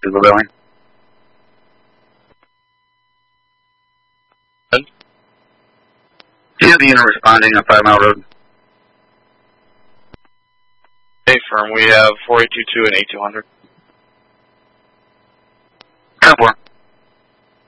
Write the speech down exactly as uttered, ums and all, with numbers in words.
Google billing. Do you have the unit responding on Five Mile Road? Hey, firm, we have four eight two two and eight two hundred. ten four.